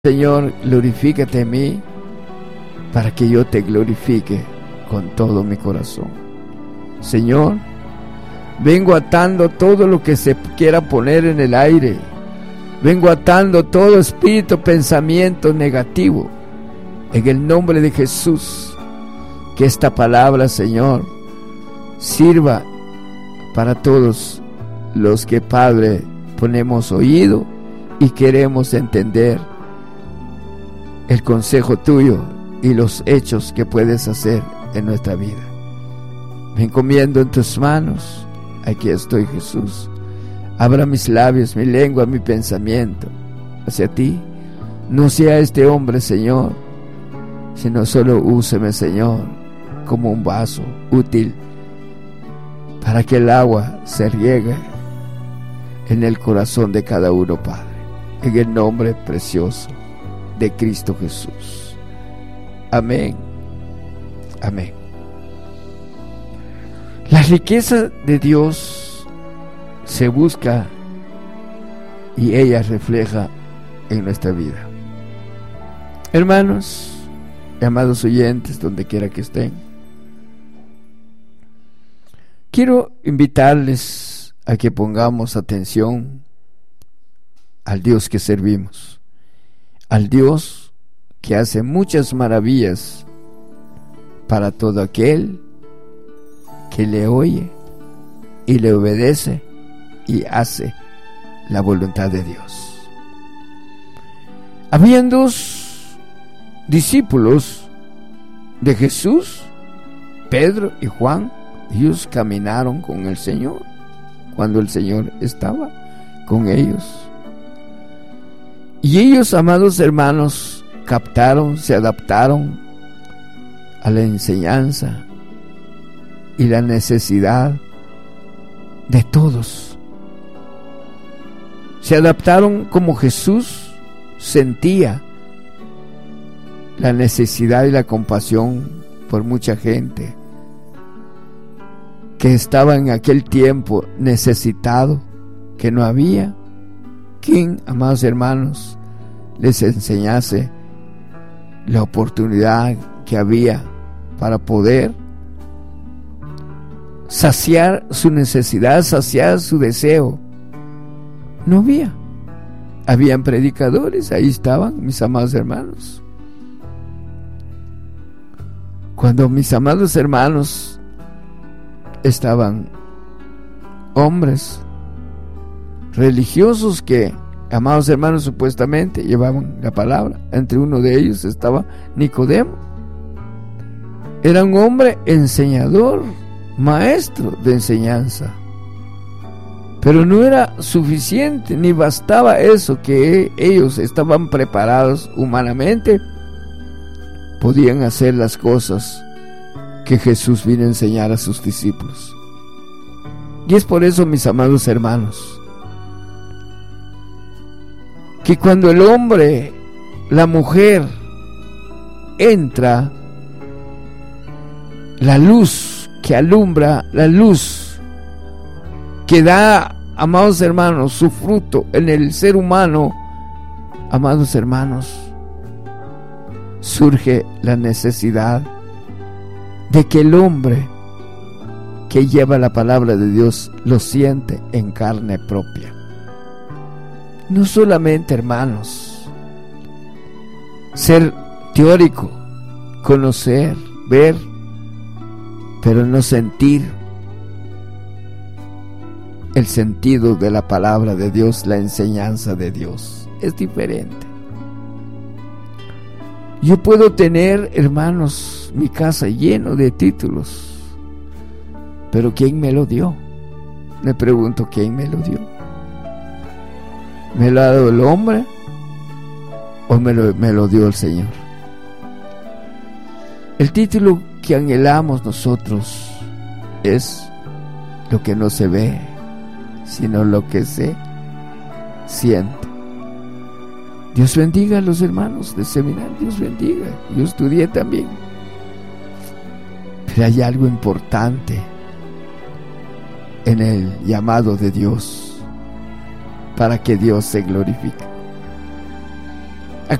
Señor, glorifícate en mí para que yo te glorifique con todo mi corazón. Señor, vengo atando todo lo que se quiera poner en el aire. Vengo atando todo espíritu, pensamiento negativo. En el nombre de Jesús, que esta palabra, Señor, sirva para todos los que, Padre, ponemos oído y queremos entender el consejo tuyo y los hechos que puedes hacer en nuestra vida. Me encomiendo en tus manos. Aquí estoy, Jesús. Abra mis labios, mi lengua, mi pensamiento hacia ti. No sea este hombre, Señor, sino solo úseme, Señor, como un vaso útil para que el agua se riegue en el corazón de cada uno, Padre, en el nombre precioso de Cristo Jesús. Amén. Amén. La riqueza de Dios se busca y ella refleja en nuestra vida. Hermanos, amados oyentes, donde quiera que estén, quiero invitarles a que pongamos atención al Dios que servimos, al Dios que hace muchas maravillas para todo aquel que le oye y le obedece y hace la voluntad de Dios. Habían dos discípulos de Jesús, Pedro y Juan. Ellos caminaron con el Señor cuando el Señor estaba con ellos. Y ellos, amados hermanos, captaron, se adaptaron a la enseñanza y la necesidad de todos. Se adaptaron como Jesús sentía la necesidad y la compasión por mucha gente que estaba en aquel tiempo necesitado, que no había quien, amados hermanos, les enseñase la oportunidad que había para poder saciar su necesidad, saciar su deseo. No había. Habían predicadores, ahí estaban mis amados hermanos. Cuando mis amados hermanos estaban hombres religiosos que, amados hermanos, supuestamente llevaban la palabra. Entre uno de ellos estaba Nicodemo. Era un hombre enseñador, maestro de enseñanza. Pero no era suficiente, ni bastaba eso, que ellos estaban preparados humanamente. Podían hacer las cosas que Jesús vino a enseñar a sus discípulos. Y es por eso, mis amados hermanos, que cuando el hombre, la mujer, entra, la luz que alumbra, la luz que da, amados hermanos, su fruto en el ser humano, amados hermanos, surge la necesidad de que el hombre que lleva la palabra de Dios lo siente en carne propia. No solamente, hermanos, ser teórico, conocer, ver, pero no sentir el sentido de la palabra de Dios, la enseñanza de Dios. Es diferente. Yo puedo tener, hermanos, mi casa lleno de títulos, pero ¿quién me lo dio? Me pregunto, ¿quién me lo dio? ¿Me lo ha dado el hombre o me lo dio el Señor? El título que anhelamos nosotros es lo que no se ve, sino lo que se siente. Dios bendiga a los hermanos de seminario, Dios bendiga. Yo estudié también. Pero hay algo importante en el llamado de Dios para que Dios se glorifique.